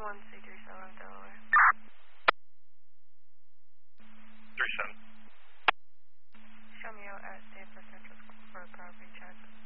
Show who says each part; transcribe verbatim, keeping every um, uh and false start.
Speaker 1: one C three seven, Delaware.
Speaker 2: three seven.
Speaker 1: Show me out at Stanford Central School for a property check.